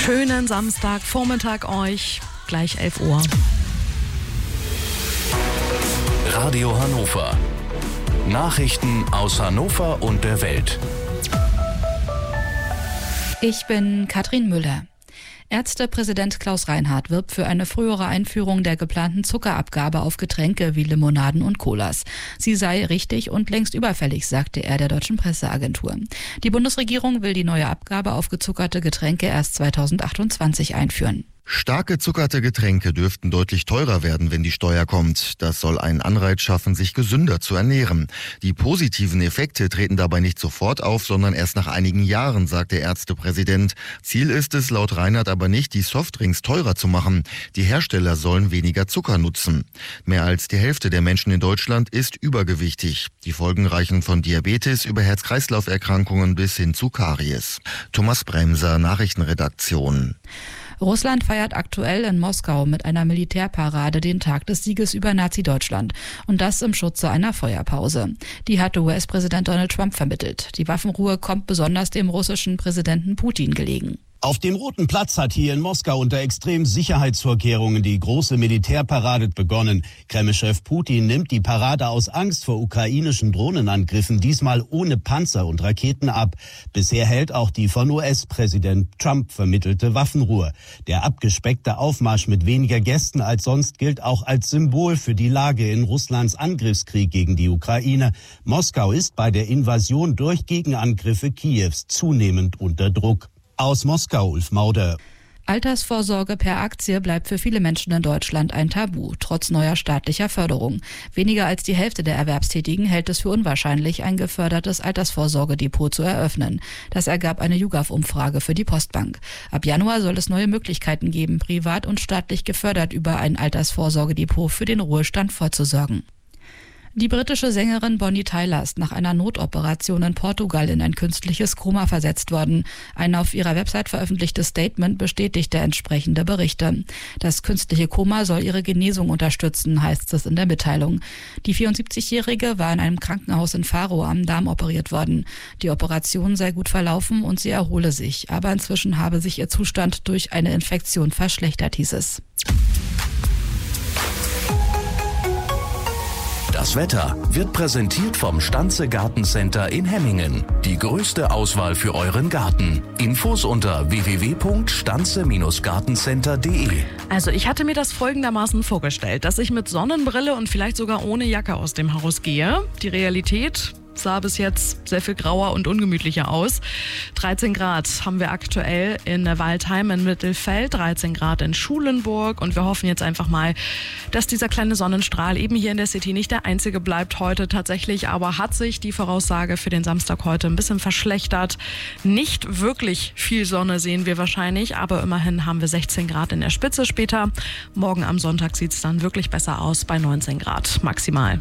Schönen Samstagvormittag euch, gleich 11 Uhr. Radio Hannover. Nachrichten aus Hannover und der Welt. Ich bin Katrin Müller. Ärztepräsident Klaus Reinhardt wirbt für eine frühere Einführung der geplanten Zuckerabgabe auf Getränke wie Limonaden und Colas. Sie sei richtig und längst überfällig, sagte er der deutschen Presseagentur. Die Bundesregierung will die neue Abgabe auf gezuckerte Getränke erst 2028 einführen. Stark gezuckerte Getränke dürften deutlich teurer werden, wenn die Steuer kommt. Das soll einen Anreiz schaffen, sich gesünder zu ernähren. Die positiven Effekte treten dabei nicht sofort auf, sondern erst nach einigen Jahren, sagt der Ärztepräsident. Ziel ist es laut Reinhardt aber nicht, die Softdrinks teurer zu machen. Die Hersteller sollen weniger Zucker nutzen. Mehr als die Hälfte der Menschen in Deutschland ist übergewichtig. Die Folgen reichen von Diabetes über Herz-Kreislauf-Erkrankungen bis hin zu Karies. Thomas Bremser, Nachrichtenredaktion. Russland feiert aktuell in Moskau mit einer Militärparade den Tag des Sieges über Nazi-Deutschland. Und das im Schutze einer Feuerpause. Die hatte US-Präsident Donald Trump vermittelt. Die Waffenruhe kommt besonders dem russischen Präsidenten Putin gelegen. Auf dem Roten Platz hat hier in Moskau unter extremen Sicherheitsvorkehrungen die große Militärparade begonnen. Kreml-Chef Putin nimmt die Parade aus Angst vor ukrainischen Drohnenangriffen diesmal ohne Panzer und Raketen ab. Bisher hält auch die von US-Präsident Trump vermittelte Waffenruhe. Der abgespeckte Aufmarsch mit weniger Gästen als sonst gilt auch als Symbol für die Lage in Russlands Angriffskrieg gegen die Ukraine. Moskau ist bei der Invasion durch Gegenangriffe Kiews zunehmend unter Druck. Aus Moskau, Ulf Mauder. Altersvorsorge per Aktie bleibt für viele Menschen in Deutschland ein Tabu, trotz neuer staatlicher Förderung. Weniger als die Hälfte der Erwerbstätigen hält es für unwahrscheinlich, ein gefördertes Altersvorsorgedepot zu eröffnen. Das ergab eine YouGov-Umfrage für die Postbank. Ab Januar soll es neue Möglichkeiten geben, privat und staatlich gefördert über ein Altersvorsorgedepot für den Ruhestand vorzusorgen. Die britische Sängerin Bonnie Tyler ist nach einer Notoperation in Portugal in ein künstliches Koma versetzt worden. Ein auf ihrer Website veröffentlichtes Statement bestätigte entsprechende Berichte. Das künstliche Koma soll ihre Genesung unterstützen, heißt es in der Mitteilung. Die 74-Jährige war in einem Krankenhaus in Faro am Darm operiert worden. Die Operation sei gut verlaufen und sie erhole sich. Aber inzwischen habe sich ihr Zustand durch eine Infektion verschlechtert, hieß es. Das Wetter wird präsentiert vom Stanze Gartencenter in Hemmingen. Die größte Auswahl für euren Garten. Infos unter www.stanze-gartencenter.de. Also ich hatte mir das folgendermaßen vorgestellt, dass ich mit Sonnenbrille und vielleicht sogar ohne Jacke aus dem Haus gehe. Die Realität sah bis jetzt sehr viel grauer und ungemütlicher aus. 13 Grad haben wir aktuell in Waldheim in Mittelfeld, 13 Grad in Schulenburg und wir hoffen jetzt einfach mal, dass dieser kleine Sonnenstrahl eben hier in der City nicht der einzige bleibt heute tatsächlich, aber hat sich die Voraussage für den Samstag heute ein bisschen verschlechtert. Nicht wirklich viel Sonne sehen wir wahrscheinlich, aber immerhin haben wir 16 Grad in der Spitze später. Morgen am Sonntag sieht es dann wirklich besser aus bei 19 Grad maximal.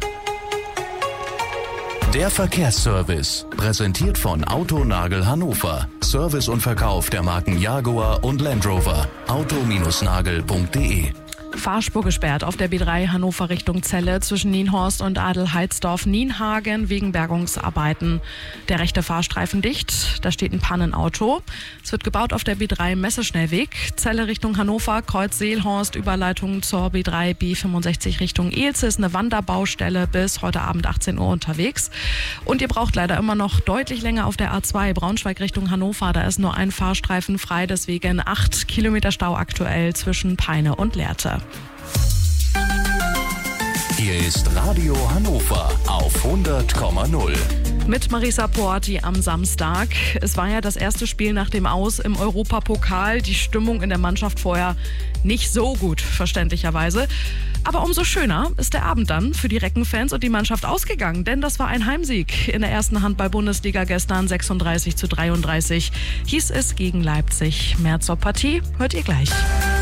Der Verkehrsservice, präsentiert von Autonagel Hannover. Service und Verkauf der Marken Jaguar und Land Rover. auto-nagel.de. Fahrspur gesperrt auf der B3 Hannover Richtung Celle zwischen Nienhorst und Adelheidsdorf-Nienhagen wegen Bergungsarbeiten. Der rechte Fahrstreifen dicht, da steht ein Pannenauto. Es wird gebaut auf der B3 Messeschnellweg, Celle Richtung Hannover, Kreuz Seelhorst, Überleitung zur B3 B65 Richtung Elze ist eine Wanderbaustelle bis heute Abend 18 Uhr unterwegs. Und ihr braucht leider immer noch deutlich länger auf der A2 Braunschweig Richtung Hannover, da ist nur ein Fahrstreifen frei, deswegen 8 Kilometer Stau aktuell zwischen Peine und Lehrte. Hier ist Radio Hannover auf 100,0. Mit Marisa Porti am Samstag. Es war ja das erste Spiel nach dem Aus im Europapokal. Die Stimmung in der Mannschaft vorher nicht so gut, verständlicherweise. Aber umso schöner ist der Abend dann für die Reckenfans und die Mannschaft ausgegangen. Denn das war ein Heimsieg in der ersten Handball-Bundesliga gestern. 36:33 hieß es gegen Leipzig. Mehr zur Partie hört ihr gleich.